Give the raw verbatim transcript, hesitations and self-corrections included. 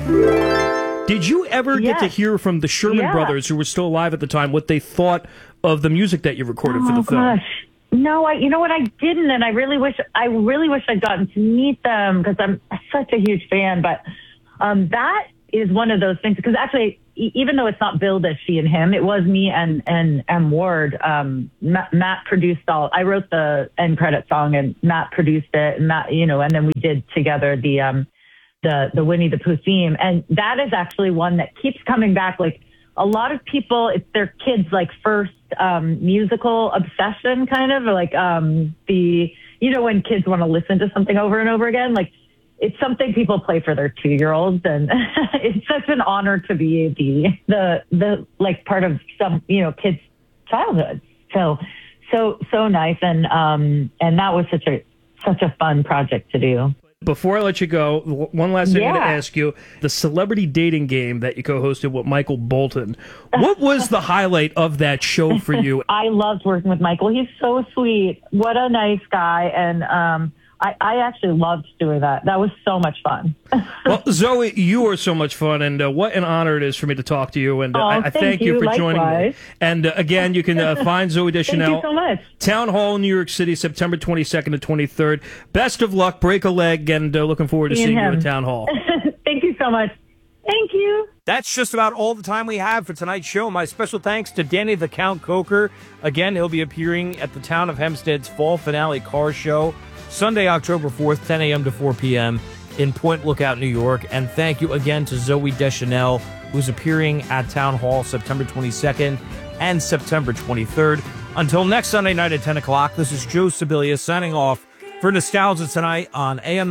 Did you ever Yes. get to hear from the Sherman Yeah. brothers, who were still alive at the time, what they thought of the music that you recorded for Oh the film? gosh, no, I. You know what? I didn't, and I really wish. I really wish I'd gotten to meet them because I'm such a huge fan. But um, that is one of those things. Because actually, e- even though it's not billed as She and Him, it was me and and M Ward. Um, Matt, Matt produced all. I wrote the end credit song, and Matt produced it, and Matt, you know, and then we did together the um, the the Winnie the Pooh theme, and that is actually one that keeps coming back. Like a lot of people, it's their kids' like first um, musical obsession, kind of like um, the you know when kids want to listen to something over and over again. Like it's something people play for their two year olds, and it's such an honor to be the the the like part of some you know kids' childhood. So so so nice, and um and that was such a such a fun project to do. Before I let you go, w- one last thing I'm going to Yeah. ask you. The celebrity dating game that you co-hosted with Michael Bolton. What was the highlight of that show for you? I loved working with Michael. He's so sweet. What a nice guy. And um, I, I actually loved doing that. That was so much fun. Well, Zoe, you are so much fun, and uh, what an honor it is for me to talk to you. And uh, Oh, I, I thank thank you, you. for joining me. Likewise. And uh, again, you can uh, find Zoe Thank Deschanel. you so much. Town Hall, New York City, September twenty-second to twenty-third. Best of luck, break a leg, and uh, looking forward to Me and seeing you him. at Town Hall. Thank you so much. Thank you. That's just about all the time we have for tonight's show. My special thanks to Danny the Count Coker. Again, he'll be appearing at the Town of Hempstead's Fall Finale Car Show, Sunday, October fourth, ten a.m. to four p.m. in Point Lookout, New York. And thank you again to Zoe Deschanel, who's appearing at Town Hall September twenty-second and September twenty-third. Until next Sunday night at ten o'clock, this is Joe Sibilia signing off for Nostalgia Tonight on A M